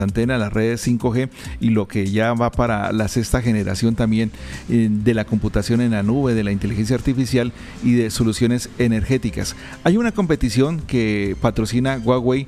antenas, las redes 5G y lo que ya va para la sexta generación también de la computación en la nube, de la inteligencia artificial y de soluciones energéticas. Hay una competición que patrocina Huawei,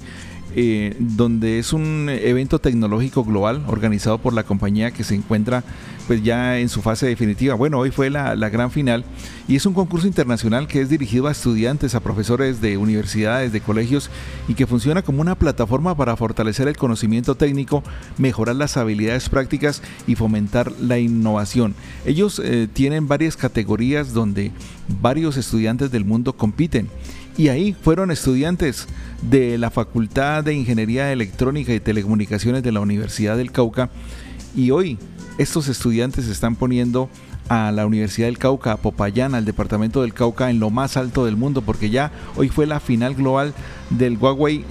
donde es un evento tecnológico global organizado por la compañía que se encuentra pues ya en su fase definitiva. Bueno, hoy fue la gran final y es un concurso internacional que es dirigido a estudiantes, a profesores de universidades, de colegios y que funciona como una plataforma para fortalecer el conocimiento técnico, mejorar las habilidades prácticas y fomentar la innovación. Ellos tienen varias categorías donde varios estudiantes del mundo compiten. Y ahí fueron estudiantes de la Facultad de Ingeniería Electrónica y Telecomunicaciones de la Universidad del Cauca, y hoy estos estudiantes están poniendo a la Universidad del Cauca, a Popayán, al departamento del Cauca, en lo más alto del mundo, porque ya hoy fue la final global del Huawei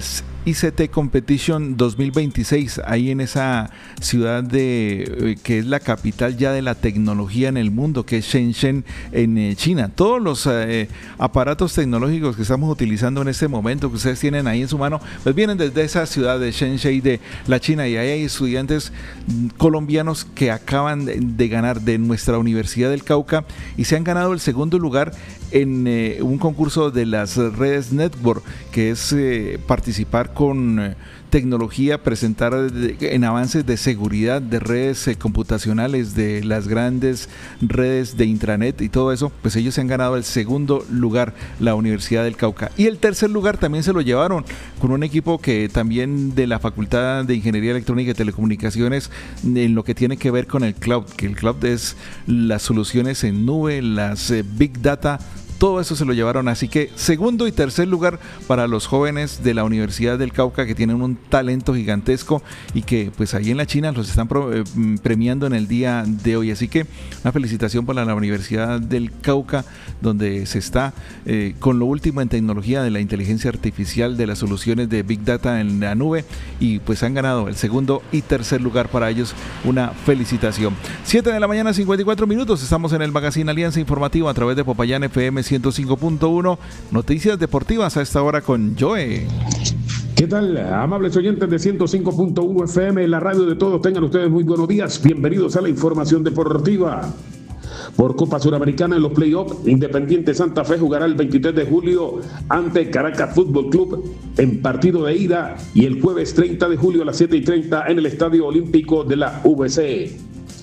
ICT Competition 2026, ahí en esa ciudad que es la capital ya de la tecnología en el mundo, que es Shenzhen en China. Todos los aparatos tecnológicos que estamos utilizando en este momento, que ustedes tienen ahí en su mano, pues vienen desde esa ciudad de Shenzhen de la China, y ahí hay estudiantes colombianos que acaban de ganar de nuestra Universidad del Cauca y se han ganado el segundo lugar en un concurso de las redes Network, que es participar con tecnología, presentar en avances de seguridad de redes computacionales, de las grandes redes de intranet y todo eso. Pues ellos se han ganado el segundo lugar, la Universidad del Cauca, y el tercer lugar también se lo llevaron con un equipo que también de la Facultad de Ingeniería Electrónica y Telecomunicaciones, en lo que tiene que ver con el cloud, que el cloud es las soluciones en nube, las big data. Todo eso se lo llevaron, así que segundo y tercer lugar para los jóvenes de la Universidad del Cauca, que tienen un talento gigantesco y que pues ahí en la China los están premiando en el día de hoy. Así que una felicitación para la Universidad del Cauca, donde se está con lo último en tecnología de la inteligencia artificial, de las soluciones de Big Data en la nube, y pues han ganado el segundo y tercer lugar para ellos. Una felicitación. 7 de la mañana, 54 minutos. Estamos en el Magazine Alianza Informativa a través de Popayán FM 105.1, noticias deportivas a esta hora con Joe. ¿Qué tal, amables oyentes de 105.1 FM, la radio de todos? Tengan ustedes muy buenos días, bienvenidos a la información deportiva. Por Copa Suramericana en los playoffs, Independiente Santa Fe jugará el 23 de julio ante Caracas Fútbol Club en partido de ida, y el jueves 30 de julio a las 7:30 en el Estadio Olímpico de la UBC.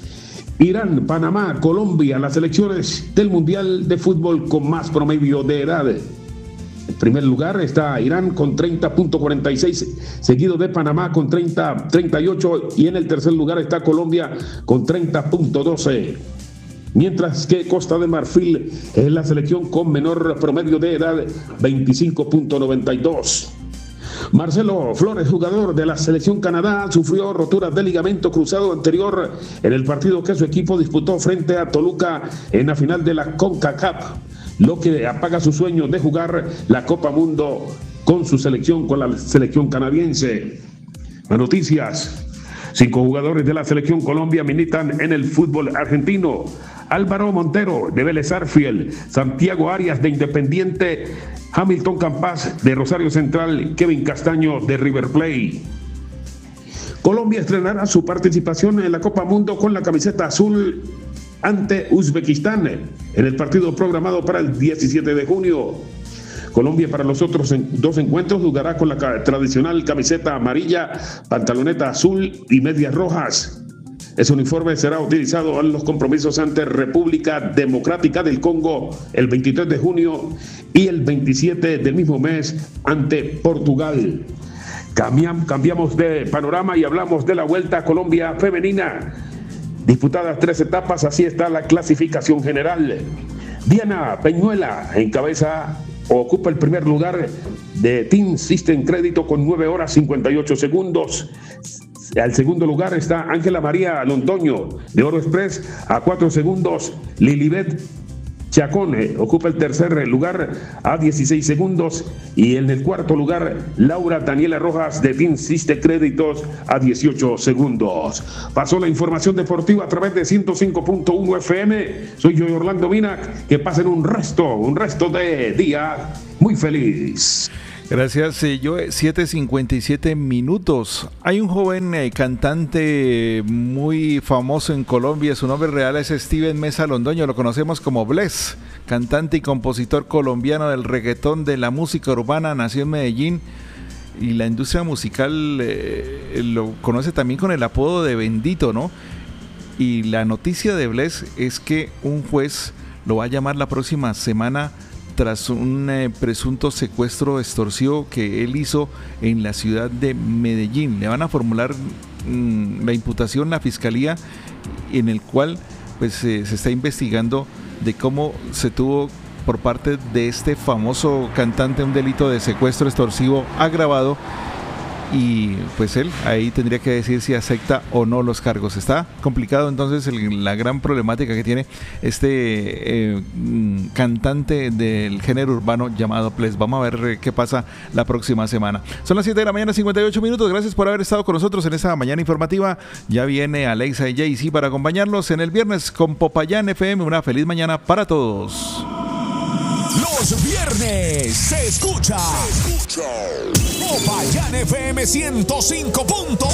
Irán, Panamá, Colombia, las selecciones del Mundial de Fútbol con más promedio de edad. En primer lugar está Irán con 30.46, seguido de Panamá con 30.38, y en el tercer lugar está Colombia con 30.12. Mientras que Costa de Marfil es la selección con menor promedio de edad, 25.92. Marcelo Flores, jugador de la selección Canadá, sufrió roturas de ligamento cruzado anterior en el partido que su equipo disputó frente a Toluca en la final de la CONCACAF, lo que apaga su sueño de jugar la Copa Mundo con su selección, con la selección canadiense. Las noticias: 5 jugadores de la selección Colombia militan en el fútbol argentino. Álvaro Montero de Vélez Sarsfield, Santiago Arias de Independiente, Hamilton Campas de Rosario Central, Kevin Castaño de River Plate. Colombia estrenará su participación en la Copa Mundo con la camiseta azul ante Uzbekistán en el partido programado para el 17 de junio. Colombia para los otros dos encuentros jugará con la tradicional camiseta amarilla, pantaloneta azul y medias rojas. Ese uniforme será utilizado en los compromisos ante República Democrática del Congo el 23 de junio y el 27 del mismo mes ante Portugal. Cambiamos de panorama y hablamos de la Vuelta a Colombia femenina. Disputadas 3 etapas, así está la clasificación general. Diana Peñuela ocupa el primer lugar de Team System Crédito con 9 horas 58 segundos. Al segundo lugar está Ángela María Londoño de Oro Express a 4 segundos. Lilibet Chacón ocupa el tercer lugar a 16 segundos. Y en el cuarto lugar, Laura Daniela Rojas de Team System Créditos a 18 segundos. Pasó la información deportiva a través de 105.1 FM. Soy yo, Orlando Mina. Que pasen un resto de día muy feliz. Gracias, yo 7:57 minutos. Hay un joven cantante muy famoso en Colombia, su nombre real es Steven Mesa Londoño, lo conocemos como Bless, cantante y compositor colombiano del reggaetón, de la música urbana, nació en Medellín y la industria musical lo conoce también con el apodo de Bendito, ¿no? Y la noticia de Bless es que un juez lo va a llamar la próxima semana tras un presunto secuestro extorsivo que él hizo en la ciudad de Medellín. Le van a formular la imputación la fiscalía, en el cual pues se está investigando de cómo se tuvo por parte de este famoso cantante un delito de secuestro extorsivo agravado, y pues él ahí tendría que decir si acepta o no los cargos. Está complicado entonces la gran problemática que tiene este cantante del género urbano llamado Bless. Vamos a ver qué pasa la próxima semana. Son las 7 de la mañana, 58 minutos. Gracias por haber estado con nosotros en esta mañana informativa. Ya viene Alexa y Jay-Z para acompañarlos en el viernes con Popayán FM. Una feliz mañana para todos. Los viernes se escucha Popayán FM 105.